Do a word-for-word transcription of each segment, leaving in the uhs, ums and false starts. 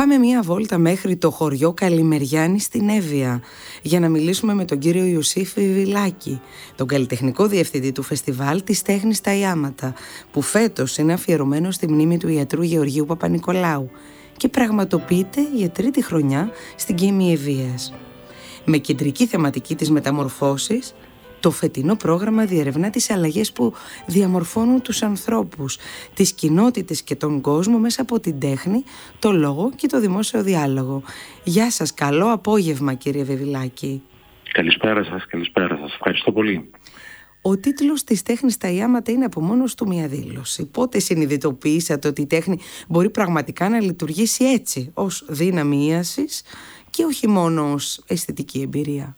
πάμε μία βόλτα μέχρι το χωριό Καλημεριάνη στην Εύβοια για να μιλήσουμε με τον κύριο Ιωσήφ Βιβιλάκη, τον καλλιτεχνικό διευθυντή του φεστιβάλ της τέχνης στα Ιάματα, που φέτος είναι αφιερωμένο στη μνήμη του ιατρού Γεωργίου Παπα-Νικολάου και πραγματοποιείται για τρίτη χρονιά στην Κήμη Εββοίας. Με κεντρική θεματική της μεταμορφώσεις, το φετινό πρόγραμμα διερευνά τις αλλαγές που διαμορφώνουν τους ανθρώπους, τις κοινότητες και τον κόσμο μέσα από την τέχνη, το λόγο και το δημόσιο διάλογο. Γεια σας, καλό απόγευμα κύριε Βιβιλάκη. Καλησπέρα σας, καλησπέρα σας. Ευχαριστώ πολύ. Ο τίτλος της τέχνης στα Ιάματα είναι από μόνος του μια δήλωση. Πότε συνειδητοποιήσατε ότι η τέχνη μπορεί πραγματικά να λειτουργήσει έτσι, ως δύναμη ίασης και όχι μόνο ως αισθητική εμπειρία?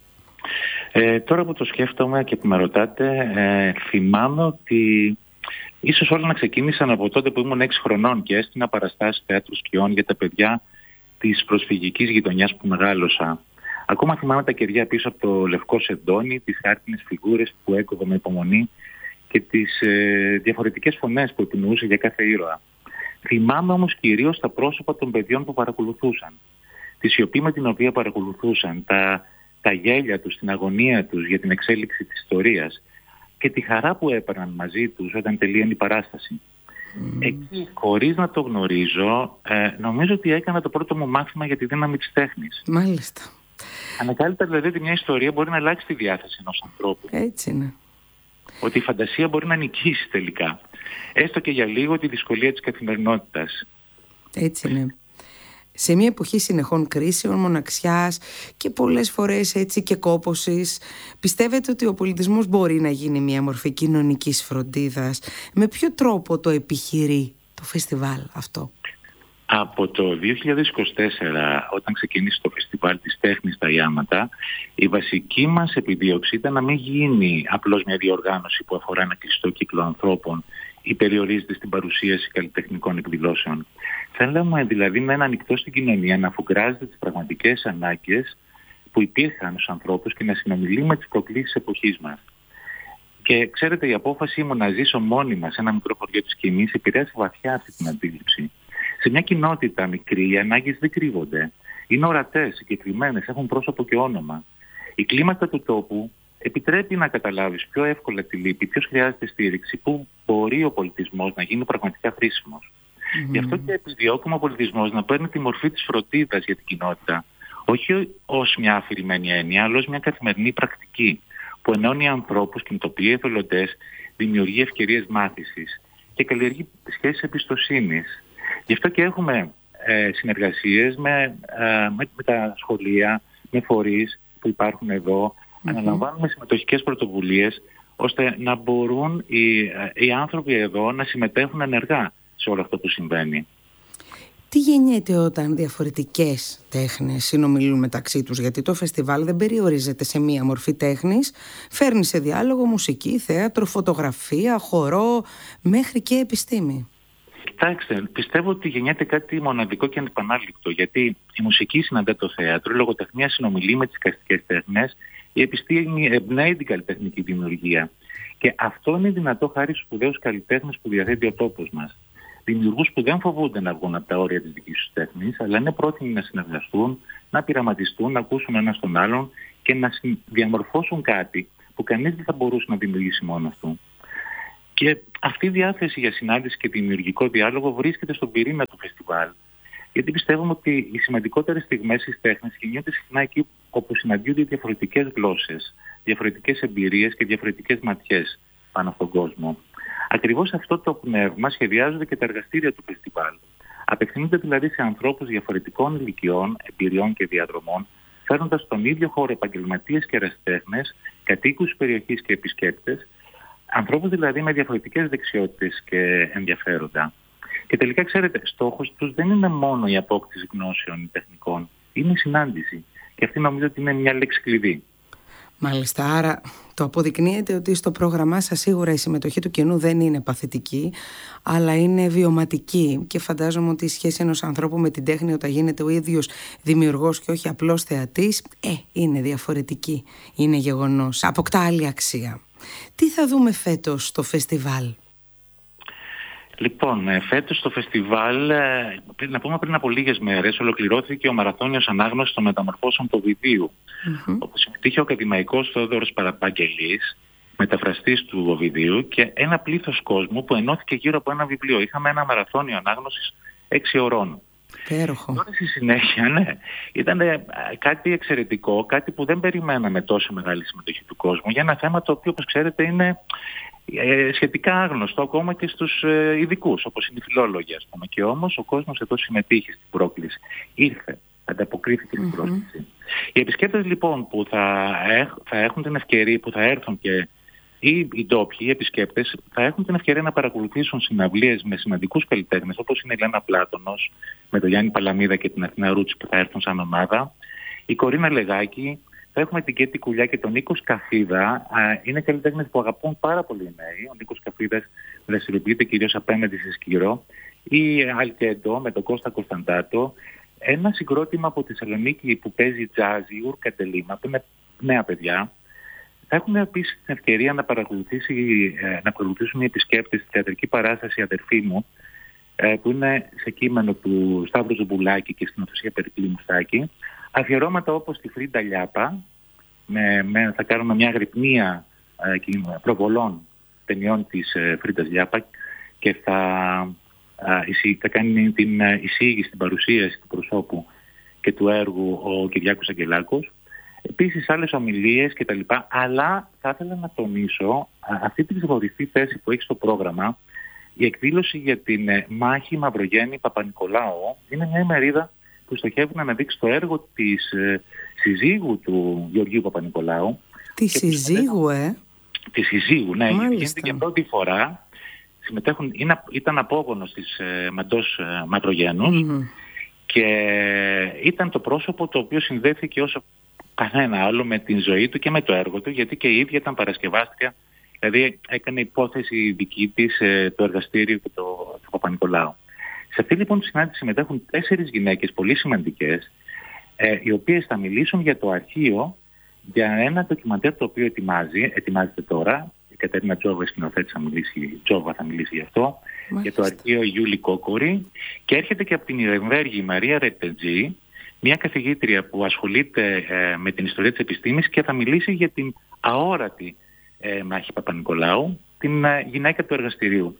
Ε, τώρα που το σκέφτομαι και που με ρωτάτε, ε, θυμάμαι ότι ίσως όλα να ξεκίνησαν από τότε που ήμουν έξι χρονών και έστεινα παραστάσεις θεάτρου σκιών για τα παιδιά της προσφυγικής γειτονιάς που μεγάλωσα. Ακόμα θυμάμαι τα κεριά πίσω από το λευκό σεντόνι, τις χάρτινες φιγούρες που έκοβα με υπομονή και τις ε, διαφορετικές φωνές που επινοούσε για κάθε ήρωα. Θυμάμαι όμως κυρίως τα πρόσωπα των παιδιών που παρακολουθούσαν, τη σιωπή με την οποία παρακολουθούσαν, τα τα γέλια τους, την αγωνία τους για την εξέλιξη της ιστορίας και τη χαρά που έπαιρναν μαζί τους όταν τελείωνε η παράσταση. Mm. Εκεί, χωρίς να το γνωρίζω, ε, νομίζω ότι έκανα το πρώτο μου μάθημα για τη δύναμη της τέχνης. Μάλιστα. Ανακάλυπτα δηλαδή ότι μια ιστορία μπορεί να αλλάξει τη διάθεση ενός ανθρώπου. Έτσι είναι. Ότι η φαντασία μπορεί να νικήσει τελικά. Έστω και για λίγο τη δυσκολία της καθημερινότητας. Έτσι είναι. Σε μια εποχή συνεχών κρίσεων, μοναξιάς και πολλές φορές έτσι και κόπωσης, πιστεύετε ότι ο πολιτισμός μπορεί να γίνει μια μορφή κοινωνικής φροντίδας? Με ποιο τρόπο το επιχειρεί το φεστιβάλ αυτό? Από το δύο χιλιάδες είκοσι τέσσερα, όταν ξεκίνησε το φεστιβάλ της τέχνης στα Ιάματα, η βασική μας επιδίωξη ήταν να μην γίνει απλώς μια διοργάνωση που αφορά ένα κλειστό κύκλο ανθρώπων ή περιορίζεται στην παρουσίαση καλλιτεχνικών εκδηλώσεων. Θέλαμε δηλαδή να είναι ανοιχτό στην κοινωνία, να αφουγκράζεται τις πραγματικές ανάγκες που υπήρχαν στους ανθρώπους και να συνομιλεί με τις προκλήσεις της εποχής μας. Και ξέρετε, η απόφαση μου να ζήσω μόνιμα σε ένα μικρό χωριό της Κιμής επηρέασε βαθιά αυτή την αντίληψη. Σε μια κοινότητα μικρή οι ανάγκες δεν κρύβονται. Είναι ορατές, συγκεκριμένες, έχουν πρόσωπο και όνομα. Η κλίμακα του τόπου επιτρέπει να καταλάβεις πιο εύκολα τη λύπη, ποιος χρειάζεται στήριξη, πού μπορεί ο πολιτισμός να γίνει πραγματικά χρήσιμος. Mm-hmm. Γι' αυτό και επιδιώκουμε ο πολιτισμός να παίρνει τη μορφή της φροντίδας για την κοινότητα, όχι ως μια αφηρημένη έννοια, αλλά ως μια καθημερινή πρακτική που ενώνει ανθρώπους, κινητοποιεί εθελοντές, δημιουργεί ευκαιρίες μάθησης και καλλιεργεί σχέσεις εμπιστοσύνης. Γι' αυτό και έχουμε ε, συνεργασίες με, ε, με, με τα σχολεία, με φορείς που υπάρχουν εδώ. Mm-hmm. Αναλαμβάνουμε συμμετοχικές πρωτοβουλίες ώστε να μπορούν οι, οι άνθρωποι εδώ να συμμετέχουν ενεργά σε όλο αυτό που συμβαίνει. Τι γεννιέται όταν διαφορετικές τέχνες συνομιλούν μεταξύ τους? Γιατί το φεστιβάλ δεν περιορίζεται σε μία μορφή τέχνης. Φέρνει σε διάλογο μουσική, θέατρο, φωτογραφία, χορό, μέχρι και επιστήμη. Κοιτάξτε, πιστεύω ότι γεννιέται κάτι μοναδικό και ανεπανάληπτο. Γιατί η μουσική συναντά το θέατρο, η λογοτεχνία συνομιλεί με τις εικαστικές τέχνες, η επιστήμη εμπνέει την καλλιτεχνική δημιουργία. Και αυτό είναι δυνατό χάρη στους σπουδαίους καλλιτέχνες που διαθέτει ο τόπος μας. Δημιουργούς που δεν φοβούνται να βγουν από τα όρια της δικής τους τέχνης, αλλά είναι πρόθυμοι να συνεργαστούν, να πειραματιστούν, να ακούσουν ένα τον άλλον και να διαμορφώσουν κάτι που κανείς δεν θα μπορούσε να δημιουργήσει μόνος του. Και αυτή η διάθεση για συνάντηση και δημιουργικό διάλογο βρίσκεται στον πυρήνα του φεστιβάλ. Γιατί πιστεύουμε ότι οι σημαντικότερες στιγμές της τέχνης κινούνται συχνά εκεί όπου συναντιούνται διαφορετικές γλώσσες, διαφορετικές εμπειρίες και διαφορετικές ματιές πάνω στον κόσμο. Ακριβώς αυτό το πνεύμα σχεδιάζονται και τα εργαστήρια του φεστιβάλ. Απευθύνονται δηλαδή σε ανθρώπους διαφορετικών ηλικιών, εμπειριών και διαδρομών, φέρνοντας στον ίδιο χώρο επαγγελματίες και ερασιτέχνες, κατοίκους της περιοχής και επισκέπτες, ανθρώπους δηλαδή με διαφορετικές δεξιότητες και ενδιαφέροντα. Και τελικά, ξέρετε, στόχος τους δεν είναι μόνο η απόκτηση γνώσεων τεχνικών, είναι η συνάντηση. Και αυτή νομίζω ότι είναι μια λέξη κλειδί. Μάλιστα, άρα το αποδεικνύεται ότι στο πρόγραμμά σας σίγουρα η συμμετοχή του κοινού δεν είναι παθητική, αλλά είναι βιωματική, και φαντάζομαι ότι η σχέση ενός ανθρώπου με την τέχνη όταν γίνεται ο ίδιος δημιουργός και όχι απλώς θεατής, ε, είναι διαφορετική, είναι γεγονός, αποκτά άλλη αξία. Τι θα δούμε φέτος στο φεστιβάλ? Λοιπόν, φέτος το φεστιβάλ, πριν, να πούμε πριν από λίγες μέρες, ολοκληρώθηκε ο μαραθώνιος ανάγνωσης των μεταμορφώσεων του Οβιδίου, mm-hmm. όπου συμμετείχε ο ακαδημαϊκός Θόδωρος Παραπαγγελής, μεταφραστής του Οβιδίου, και ένα πλήθος κόσμου που ενώθηκε γύρω από ένα βιβλίο. Είχαμε ένα μαραθώνιο ανάγνωσης έξι ωρών. Υπέροχο. Τώρα στη συνέχεια, ναι, ήταν κάτι εξαιρετικό, κάτι που δεν περιμέναμε τόσο μεγάλη συμμετοχή του κόσμου, για ένα θέμα το οποίο, όπως ξέρετε, είναι ε, σχετικά άγνωστο ακόμα και στους ε, ειδικούς, όπως είναι οι φιλόλογοι, ας πούμε. Και όμως ο κόσμος εδώ συμμετείχε στην πρόκληση. Ήρθε, ανταποκρίθηκε στην mm-hmm. πρόσκληση. Οι επισκέπτες λοιπόν που θα, έχ, θα έχουν την ευκαιρία, που θα έρθουν και ή οι ντόπιοι, οι επισκέπτες, θα έχουν την ευκαιρία να παρακολουθήσουν συναυλίες με σημαντικούς καλλιτέχνες, όπως είναι η Λένα Πλάτωνος, με τον Γιάννη Παλαμίδα και την Αθηνά Ρούτσι που θα έρθουν σαν ομάδα, η Κορίνα Λεγάκη, θα έχουμε την Κέτη Κουλιά και τον Νίκο Σκαφίδα. Είναι καλλιτέχνες που αγαπούν πάρα πολύ οι νέοι. Ο Νίκος Σκαφίδας δραστηριοποιείται κυρίως απέναντι σε σκύρο. Η Αλκέντο με τον Κώστα Κωνσταντάτο. Ένα συγκρότημα από τη Θεσσαλονίκη που παίζει jazz, η Ούρκα Τελίμα, που είναι νέα παιδιά. Θα έχουμε επίσης την ευκαιρία να, να παρακολουθήσουν οι επισκέπτες στη θεατρική παράσταση «Αδερφή μου», που είναι σε κείμενο του Σταύρου Ζουμπουλάκη και σκηνοθεσία Περικλή Μουστάκη. Αφιερώματα όπως τη Φρίντα Λιάπα, με, με, θα κάνουμε μια γρυπνία ε, προβολών ταινιών της ε, Φρίντας Λιάπα και θα, ε, εισή, θα κάνει την ε, εισήγηση, την παρουσίαση του προσώπου και του έργου ο Κυριάκος Αγγελάκος. Επίσης άλλες ομιλίες κτλ. Αλλά θα ήθελα να τονίσω αυτή τη ξεχωριστή θέση που έχει στο πρόγραμμα. Η εκδήλωση για την ε, μάχη Μαυρογέννη Παπα-Νικολάου είναι μια ημερίδα που στοχεύει να αναδείξει το έργο της ε, συζύγου του Γεωργίου Παπα-Νικολάου. Τη συζύγου, ε? Τη συζύγου, ναι. Γίνεται για πρώτη φορά. Συμμετέχουν, είναι, ήταν απόγονος της ε, Μαντός ε, Μαυρογέννους mm-hmm. και ήταν το πρόσωπο το οποίο συνδέθηκε όσο κανένα άλλο με την ζωή του και με το έργο του, γιατί και η ίδια ήταν παρασκευάστρια, δηλαδή έκανε υπόθεση δική της ε, το εργαστήριο και το, το Παπα-Νικολάου. Σε αυτή λοιπόν τη συνάντηση συμμετέχουν τέσσερις γυναίκες πολύ σημαντικές, ε, οι οποίες θα μιλήσουν για το αρχείο, για ένα ντοκιμαντέρ το οποίο ετοιμάζει, ετοιμάζεται τώρα. Η Κατερίνα Τζόβα, η σκηνοθέτης, θα μιλήσει, Τζόβα θα μιλήσει γι' αυτό, Μάλιστα. για το αρχείο Γιούλη Κόκορη. Και έρχεται και από την Ιρεμβέργη η Μαρία Ρετετζή, μια καθηγήτρια που ασχολείται ε, με την ιστορία της επιστήμης και θα μιλήσει για την αόρατη ε, μάχη Παπα-Νικολάου, την ε, γυναίκα του εργαστηρίου.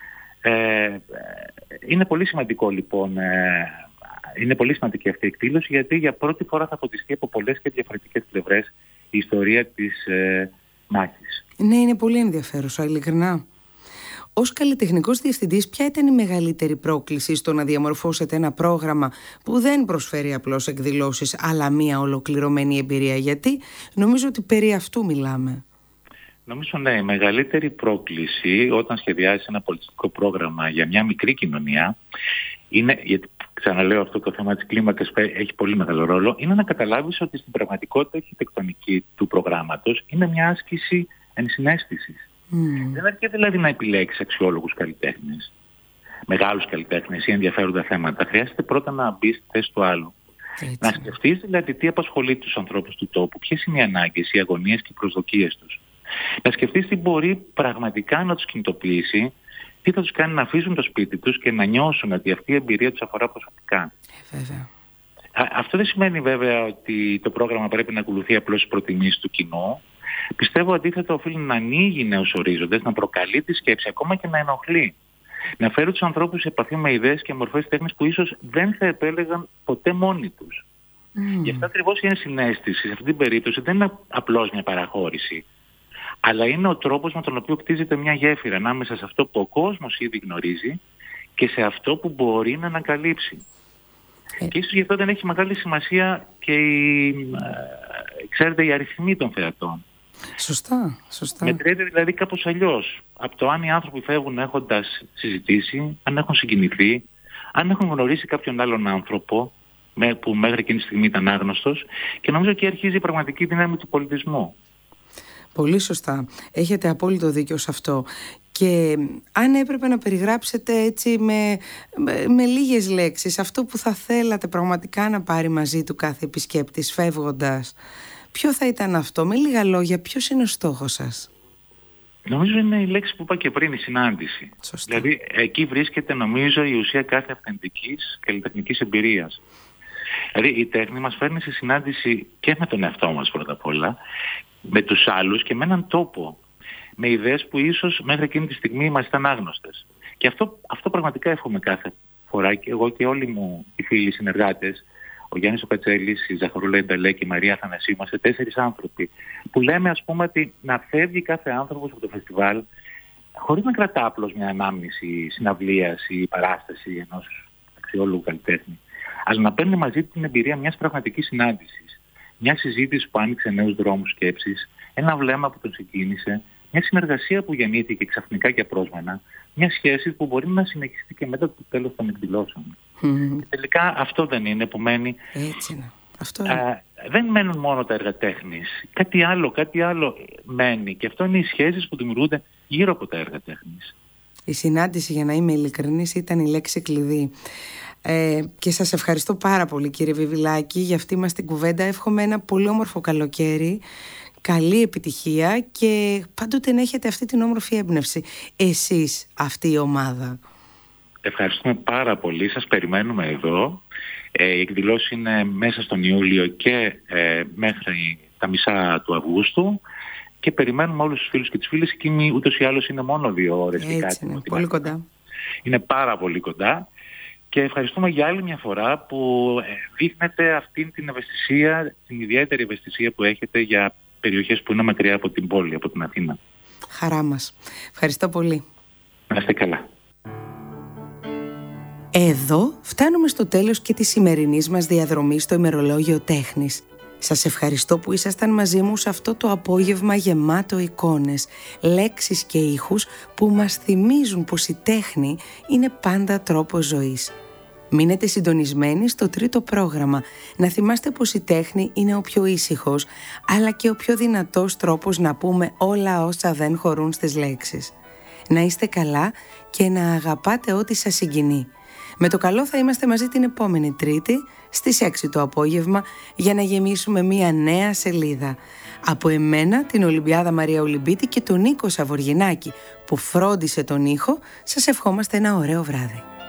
Ε, είναι πολύ σημαντικό λοιπόν, ε, είναι πολύ σημαντική αυτή η εκδήλωση, γιατί για πρώτη φορά θα φωτιστεί από πολλές και διαφορετικές πλευρές η ιστορία της ε, μάχης. Ναι, είναι πολύ ενδιαφέρουσα, ειλικρινά. Ως καλλιτεχνικός διευθυντής, ποια ήταν η μεγαλύτερη πρόκληση στο να διαμορφώσετε ένα πρόγραμμα που δεν προσφέρει απλώς εκδηλώσεις, αλλά μια ολοκληρωμένη εμπειρία? Γιατί νομίζω ότι περί αυτού μιλάμε. Νομίζω ναι, η μεγαλύτερη πρόκληση όταν σχεδιάζεις ένα πολιτιστικό πρόγραμμα για μια μικρή κοινωνία είναι, γιατί ξαναλέω αυτό το θέμα της κλίμακας έχει πολύ μεγάλο ρόλο, είναι να καταλάβεις ότι στην πραγματικότητα η αρχιτεκτονική του προγράμματος είναι μια άσκηση ενσυναίσθησης. Mm. Δεν αρκεί δηλαδή να επιλέξεις αξιόλογους καλλιτέχνες, μεγάλους καλλιτέχνες ή ενδιαφέροντα θέματα. Χρειάζεται πρώτα να μπεις στη θέση του άλλου. Έτσι. Να σκεφτείς δηλαδή τι απασχολεί τους ανθρώπους του τόπου, ποιες είναι οι ανάγκες, οι αγωνίες και οι προσδοκίες τους. Να σκεφτείς τι μπορεί πραγματικά να τους κινητοποιήσει, τι θα τους κάνει να αφήσουν το σπίτι τους και να νιώσουν ότι αυτή η εμπειρία τους αφορά προσωπικά. Ε, βέβαια. Α, αυτό δεν σημαίνει βέβαια ότι το πρόγραμμα πρέπει να ακολουθεί απλώς τις προτιμήσεις του κοινού. Πιστεύω αντίθετα οφείλει να ανοίγει νέους ορίζοντες, να προκαλεί τη σκέψη, ακόμα και να ενοχλεί. Να φέρει τους ανθρώπους σε επαφή με ιδέες και μορφές τέχνης που ίσως δεν θα επέλεγαν ποτέ μόνοι τους. Mm. Γι' αυτό ακριβώς η ενσυναίσθηση σε αυτή την περίπτωση δεν είναι απλώς μια παραχώρηση, αλλά είναι ο τρόπος με τον οποίο κτίζεται μια γέφυρα ανάμεσα σε αυτό που ο κόσμος ήδη γνωρίζει και σε αυτό που μπορεί να ανακαλύψει. Ε. Και ίσως γι' αυτό δεν έχει μεγάλη σημασία και η, ε, ξέρετε, η αριθμή των θεατών. Σωστά, σωστά. Μετριέται δηλαδή κάπως αλλιώς. Από το αν οι άνθρωποι φεύγουν έχοντας συζητήσει, αν έχουν συγκινηθεί, αν έχουν γνωρίσει κάποιον άλλον άνθρωπο που μέχρι εκείνη τη στιγμή ήταν άγνωστος, και νομίζω και αρχίζει η πραγματική δύναμη του πολιτισμού. Πολύ σωστά. Έχετε απόλυτο δίκιο σε αυτό. Και αν έπρεπε να περιγράψετε έτσι με, με, με λίγες λέξεις αυτό που θα θέλατε πραγματικά να πάρει μαζί του κάθε επισκέπτης φεύγοντας, ποιο θα ήταν αυτό? Με λίγα λόγια, ποιος είναι ο στόχος σας? Νομίζω είναι η λέξη που είπα και πριν, η συνάντηση. Σωστά. Δηλαδή εκεί βρίσκεται νομίζω η ουσία κάθε αυθεντικής καλλιτεχνικής εμπειρίας. Δηλαδή η τέχνη μας φέρνει σε συνάντηση και με τον εαυτό μας πρώτα απ' όλα, με τους άλλους και με έναν τόπο, με ιδέες που ίσως μέχρι εκείνη τη στιγμή μας ήταν άγνωστες. Και αυτό, αυτό πραγματικά εύχομαι κάθε φορά, και εγώ και όλοι μου οι φίλοι συνεργάτες, ο Γιάννης ο Κατσέλης, η Ζαχαρούλα Ινταλέ και η Μαρία Αθανασίου, είμαστε τέσσερις άνθρωποι που λέμε, ας πούμε, ότι να φεύγει κάθε άνθρωπος από το φεστιβάλ χωρίς να κρατά απλώς μια ανάμνηση συναυλίας ή παράσταση ενός αξιόλογου καλλιτέχνη, αλλά να παίρνει μαζί την εμπειρία μιας πραγματικής συνάντησης, μια συζήτηση που άνοιξε νέους δρόμους σκέψης, ένα βλέμμα που τον συγκίνησε, μια συνεργασία που γεννήθηκε ξαφνικά και απρόσμενα, μια σχέση που μπορεί να συνεχιστεί και μετά το τέλος των εκδηλώσεων. Mm. Και τελικά αυτό δεν είναι που μένει. Έτσι είναι. Αυτό είναι. Α, δεν μένουν μόνο τα έργα τέχνης. Κάτι άλλο, κάτι άλλο μένει. Και αυτό είναι οι σχέσεις που δημιουργούνται γύρω από τα έργα τέχνης. Η συνάντηση, για να είμαι ειλικρινής, ήταν η λέξη κλειδί. Ε, και σας ευχαριστώ πάρα πολύ, κύριε Βιβιλάκη, για αυτή μας την κουβέντα. Εύχομαι ένα πολύ όμορφο καλοκαίρι, καλή επιτυχία και πάντοτε να έχετε αυτή την όμορφη έμπνευση. Εσείς, αυτή η ομάδα. Ευχαριστούμε πάρα πολύ. Σας περιμένουμε εδώ. Ε, η εκδηλώση είναι μέσα στον Ιούλιο και ε, μέχρι τα μισά του Αυγούστου. Και περιμένουμε όλους τους φίλους και τις φίλες. Εκείνοι ούτως ή άλλως είναι μόνο δύο ώρες. Έτσι κάτι, είναι, πολύ κοντά. Είναι πάρα πολύ κοντά. Και ευχαριστούμε για άλλη μια φορά που δείχνετε αυτή την ευαισθησία, την ιδιαίτερη ευαισθησία που έχετε για περιοχές που είναι μακριά από την πόλη, από την Αθήνα. Χαρά μας. Ευχαριστώ πολύ. Να είστε καλά. Εδώ φτάνουμε στο τέλος και της σημερινής μας διαδρομής στο ημερολόγιο τέχνης. Σας ευχαριστώ που ήσασταν μαζί μου σε αυτό το απόγευμα γεμάτο εικόνες, λέξεις και ήχους που μας θυμίζουν πως η τέχνη είναι πάντα τρόπος ζωής. Μείνετε συντονισμένοι στο τρίτο πρόγραμμα. Να θυμάστε πως η τέχνη είναι ο πιο ήσυχος, αλλά και ο πιο δυνατός τρόπος να πούμε όλα όσα δεν χωρούν στις λέξεις. Να είστε καλά και να αγαπάτε ό,τι σας συγκινεί. Με το καλό θα είμαστε μαζί την επόμενη Τρίτη στις έξι το απόγευμα για να γεμίσουμε μια νέα σελίδα. Από εμένα, την Ολυμπιάδα Μαρία Ολυμπίτη και τον Νίκο Σαβοργινάκη που φρόντισε τον ήχο, σας ευχόμαστε ένα ωραίο βράδυ.